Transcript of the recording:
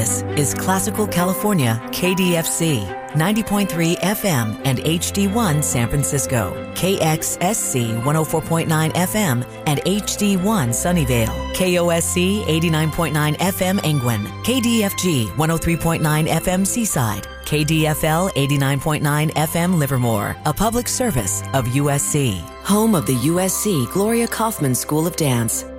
This is Classical California KDFC, 90.3 FM and HD1 San Francisco, KXSC 104.9 FM and HD1 Sunnyvale, KOSC 89.9 FM Angwin, KDFG 103.9 FM Seaside, KDFL 89.9 FM Livermore, a public service of USC. Home of the USC Gloria Kaufman School of Dance.